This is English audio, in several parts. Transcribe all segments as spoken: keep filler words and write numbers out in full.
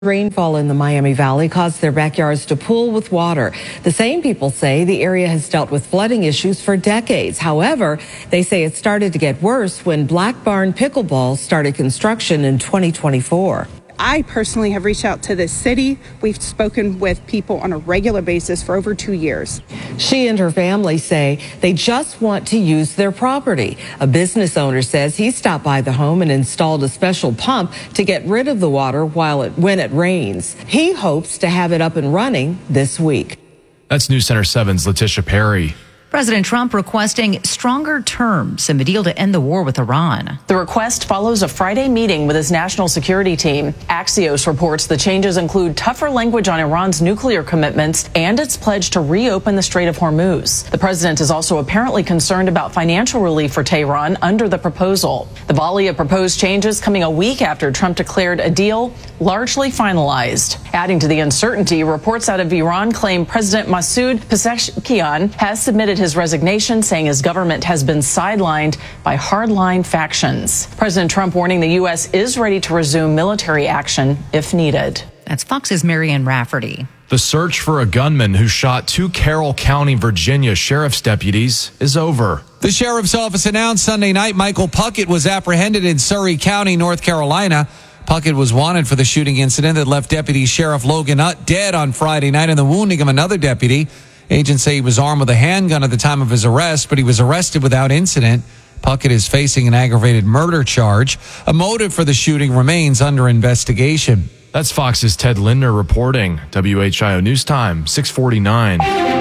Rainfall in the Miami Valley caused their backyards to pool with water. The same people say the area has dealt with flooding issues for decades. However, they say it started to get worse when Black Barn Pickleball started construction in twenty twenty-four. I personally have reached out to the city. We've spoken with people on a regular basis for over two years. She and her family say they just want to use their property. A business owner says he stopped by the home and installed a special pump to get rid of the water while it when it rains. He hopes to have it up and running this week. That's News Center seven's Letitia Perry. President Trump requesting stronger terms in the deal to end the war with Iran. The request follows a Friday meeting with his national security team. Axios reports the changes include tougher language on Iran's nuclear commitments and its pledge to reopen the Strait of Hormuz. The president is also apparently concerned about financial relief for Tehran under the proposal. The volley of proposed changes coming a week after Trump declared a deal largely finalized. Adding to the uncertainty, reports out of Iran claim President Masoud Pezeshkian has submitted his resignation, saying his government has been sidelined by hardline factions. President Trump warning the U S is ready to resume military action if needed. That's Fox's Marianne Rafferty. The search for a gunman who shot two Carroll County, Virginia sheriff's deputies is over. The sheriff's office announced Sunday night Michael Puckett was apprehended in Surrey County, North Carolina. Puckett was wanted for the shooting incident that left Deputy Sheriff Logan Nutt dead on Friday night and the wounding of another deputy. Agents say he was armed with a handgun at the time of his arrest, but he was arrested without incident. Puckett is facing an aggravated murder charge. A motive for the shooting remains under investigation. That's Fox's Ted Lindner reporting. W H I O News Time, six forty-nine.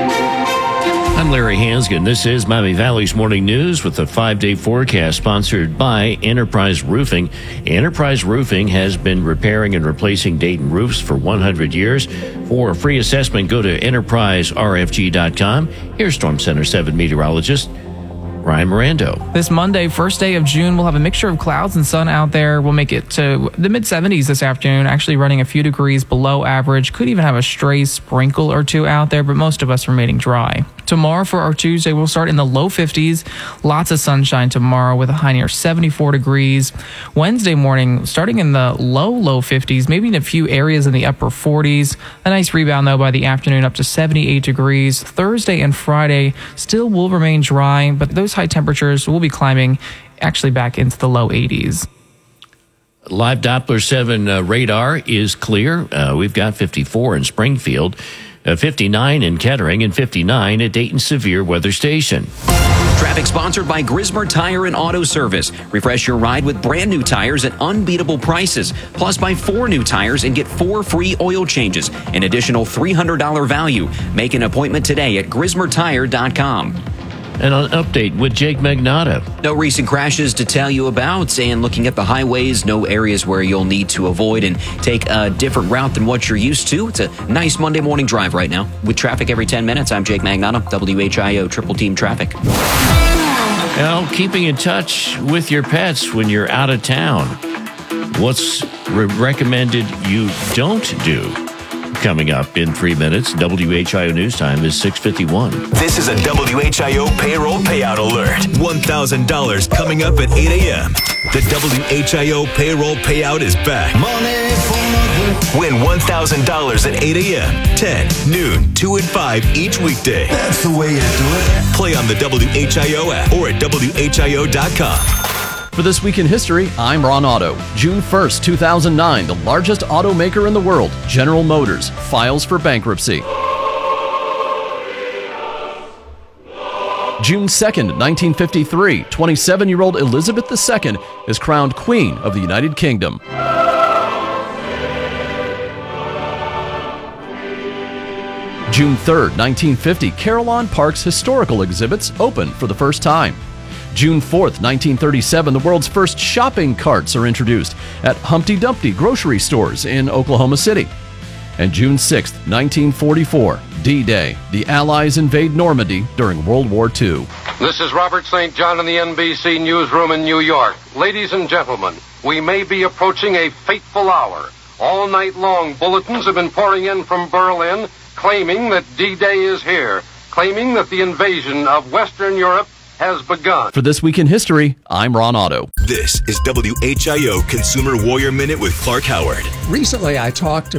I'm Larry Hansgen. This is Miami Valley's Morning News with a five-day forecast sponsored by Enterprise Roofing. Enterprise Roofing has been repairing and replacing Dayton roofs for one hundred years. For a free assessment, go to enterprise r f g dot com. Here's Storm Center seven meteorologist Ryan Mirando. This Monday, first day of June, we'll have a mixture of clouds and sun out there. We'll make it to the mid seventies this afternoon, actually running a few degrees below average. Could even have a stray sprinkle or two out there, but most of us remaining dry. Tomorrow for our Tuesday, we'll start in the low fifties. Lots of sunshine tomorrow with a high near seventy-four degrees. Wednesday morning, starting in the low, low fifties, maybe in a few areas in the upper forties. A nice rebound, though, by the afternoon up to seventy-eight degrees. Thursday and Friday still will remain dry, but those high temperatures will be climbing actually back into the low eighties. Live Doppler seven uh, radar is clear. Uh, we've got fifty-four in Springfield, uh, fifty-nine in Kettering, and fifty-nine at Dayton Severe Weather Station. Traffic sponsored by Grismer Tire and Auto Service. Refresh your ride with brand new tires at unbeatable prices. Plus, buy four new tires and get four free oil changes. An additional three hundred dollars value. Make an appointment today at grismer tire dot com. And an update with Jake Magnotta. No recent crashes to tell you about, and looking at the highways, no areas where you'll need to avoid and take a different route than what you're used to. It's a nice Monday morning drive right now. With traffic every ten minutes, I'm Jake Magnotta, W H I O Triple Team Traffic. Now, keeping in touch with your pets when you're out of town. What's re- recommended you don't do? Coming up in three minutes, W H I O News Time is six fifty-one. This is a W H I O payroll payout alert. one thousand dollars coming up at eight a.m. The W H I O payroll payout is back. Money for Win one thousand dollars at eight a.m., ten, noon, two, and five each weekday. That's the way you do it. Play on the W H I O app or at W H I O dot com. For This Week in History, I'm Ron Otto. June first, two thousand nine, the largest automaker in the world, General Motors, files for bankruptcy. June second, nineteen fifty-three, twenty-seven-year-old Elizabeth the Second is crowned Queen of the United Kingdom. June third, nineteen fifty, Carillon Park's historical exhibits open for the first time. June fourth, nineteen thirty-seven, the world's first shopping carts are introduced at Humpty Dumpty grocery stores in Oklahoma City. And June sixth, nineteen forty-four, D-Day, the Allies invade Normandy during World War Two. This is Robert Saint John in the N B C newsroom in New York. Ladies and gentlemen, we may be approaching a fateful hour. All night long, bulletins have been pouring in from Berlin claiming that D-Day is here, claiming that the invasion of Western Europe has begun. For This Week in History, I'm Ron Otto. This is W H I O Consumer Warrior Minute with Clark Howard. Recently, I talked